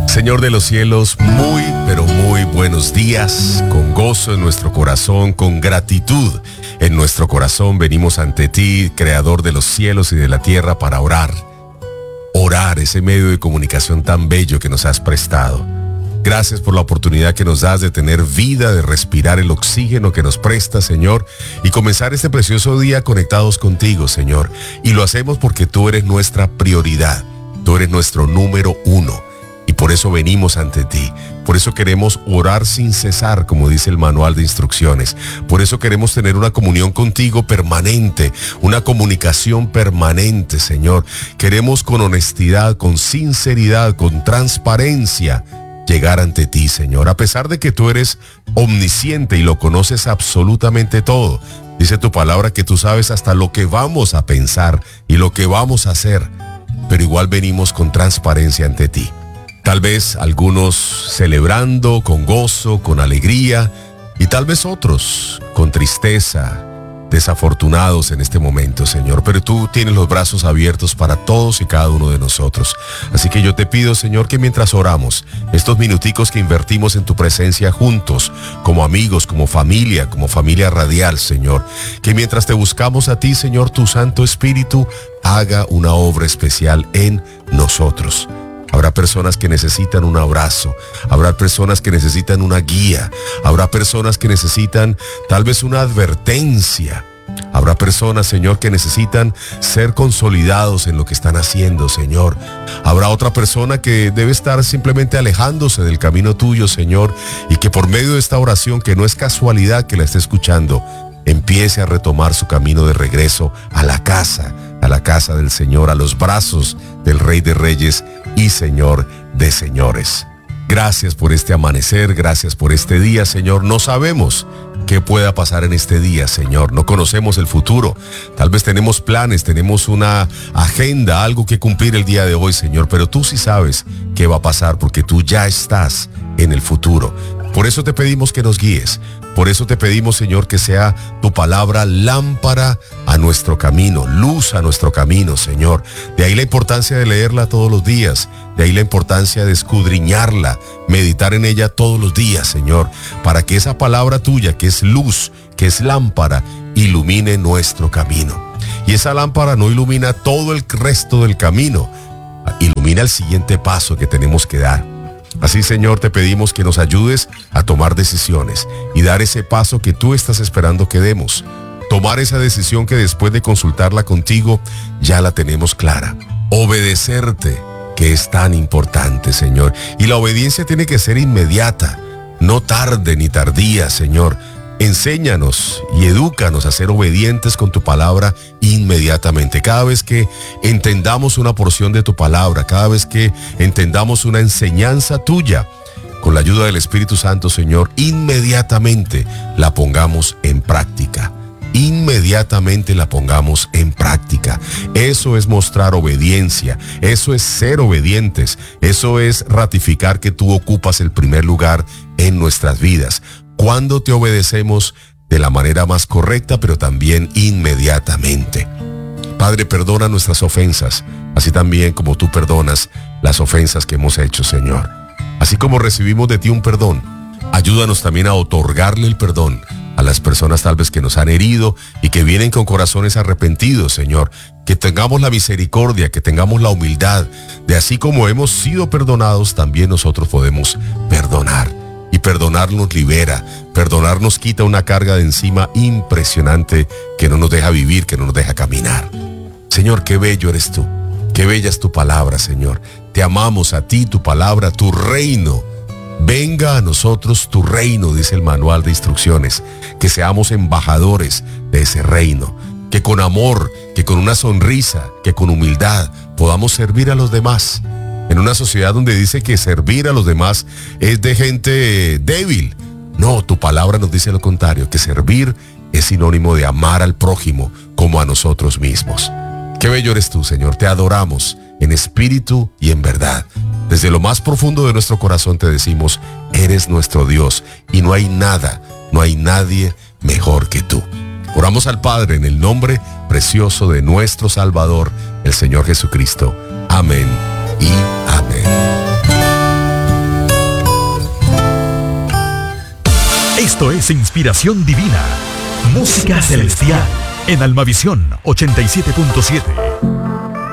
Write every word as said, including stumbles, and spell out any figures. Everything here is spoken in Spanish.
Señor de los cielos, muy, pero muy buenos días. Con gozo en nuestro corazón, con gratitud en nuestro corazón, venimos ante ti, Creador de los cielos y de la tierra, para orar. Orar, ese medio de comunicación tan bello que nos has prestado. Gracias por la oportunidad que nos das de tener vida, de respirar el oxígeno que nos prestas, Señor, y comenzar este precioso día conectados contigo, Señor. Y lo hacemos porque tú eres nuestra prioridad, tú eres nuestro número uno. Y por eso venimos ante ti. Por eso queremos orar sin cesar, como dice el manual de instrucciones. Por eso queremos tener una comunión contigo permanente, una comunicación permanente, Señor. Queremos con honestidad, con sinceridad, con transparencia, llegar ante ti, Señor. A pesar de que tú eres omnisciente y lo conoces absolutamente todo. Dice tu palabra que tú sabes hasta lo que vamos a pensar y lo que vamos a hacer. Pero igual venimos con transparencia ante ti. Tal vez algunos celebrando con gozo, con alegría, y tal vez otros con tristeza, desafortunados en este momento, Señor. Pero tú tienes los brazos abiertos para todos y cada uno de nosotros. Así que yo te pido, Señor, que mientras oramos, estos minuticos que invertimos en tu presencia juntos, como amigos, como familia, como familia radial, Señor, que mientras te buscamos a ti, Señor, tu Santo Espíritu haga una obra especial en nosotros. Habrá personas que necesitan un abrazo, habrá personas que necesitan una guía, habrá personas que necesitan tal vez una advertencia, habrá personas, Señor, que necesitan ser consolidados en lo que están haciendo, Señor. Habrá otra persona que debe estar simplemente alejándose del camino tuyo, Señor, y que por medio de esta oración, que no es casualidad que la esté escuchando, empiece a retomar su camino de regreso a la casa, a la casa del Señor, a los brazos del Rey de Reyes y Señor de señores. Gracias por este amanecer, gracias por este día, Señor. No sabemos qué pueda pasar en este día, Señor. No conocemos el futuro. Tal vez tenemos planes, tenemos una agenda, algo que cumplir el día de hoy, Señor. Pero tú sí sabes qué va a pasar porque tú ya estás en el futuro. Por eso te pedimos que nos guíes. Por eso te pedimos, Señor, que sea tu palabra lámpara a nuestro camino, luz a nuestro camino, Señor. De ahí la importancia de leerla todos los días. De ahí la importancia de escudriñarla, meditar en ella todos los días, Señor, para que esa palabra tuya, que es luz, que es lámpara, ilumine nuestro camino. Y esa lámpara no ilumina todo el resto del camino, ilumina el siguiente paso que tenemos que dar. Así, Señor, te pedimos que nos ayudes a tomar decisiones y dar ese paso que tú estás esperando que demos. Tomar esa decisión que después de consultarla contigo ya la tenemos clara. Obedecerte, que es tan importante, Señor. Y la obediencia tiene que ser inmediata, no tarde ni tardía, Señor. Enséñanos y edúcanos a ser obedientes con tu palabra inmediatamente. Cada vez que entendamos una porción de tu palabra, cada vez que entendamos una enseñanza tuya, con la ayuda del Espíritu Santo, Señor, inmediatamente la pongamos en práctica. Inmediatamente la pongamos en práctica. Eso es mostrar obediencia, eso es ser obedientes, eso es ratificar que tú ocupas el primer lugar en nuestras vidas. Cuando te obedecemos de la manera más correcta, pero también inmediatamente. Padre, perdona nuestras ofensas, así también como tú perdonas las ofensas que hemos hecho, Señor. Así como recibimos de ti un perdón, ayúdanos también a otorgarle el perdón a las personas tal vez que nos han herido y que vienen con corazones arrepentidos, Señor. Que tengamos la misericordia, que tengamos la humildad, de así como hemos sido perdonados, también nosotros podemos perdonar. Y perdonar nos libera, perdonar nos quita una carga de encima impresionante que no nos deja vivir, que no nos deja caminar. Señor, qué bello eres tú, qué bella es tu palabra, Señor. Te amamos a ti, tu palabra, tu reino. Venga a nosotros tu reino, dice el manual de instrucciones, que seamos embajadores de ese reino, que con amor, que con una sonrisa, que con humildad podamos servir a los demás. En una sociedad donde dice que servir a los demás es de gente débil. No, tu palabra nos dice lo contrario, que servir es sinónimo de amar al prójimo como a nosotros mismos. Qué bello eres tú, Señor, te adoramos en espíritu y en verdad. Desde lo más profundo de nuestro corazón te decimos, eres nuestro Dios y no hay nada, no hay nadie mejor que tú. Oramos al Padre en el nombre precioso de nuestro Salvador, el Señor Jesucristo. Amén y amén. Esto es Inspiración Divina, música celestial, en Almavisión ochenta y siete punto siete.